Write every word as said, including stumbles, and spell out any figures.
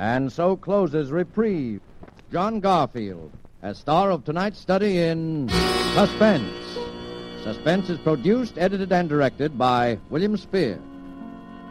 And so closes Reprieve. John Garfield, as star of tonight's study in Suspense. Suspense is produced, edited, and directed by William Spear.